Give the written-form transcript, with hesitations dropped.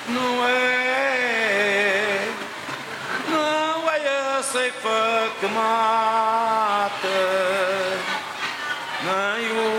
Não é, não é a ceifa que mata, nem o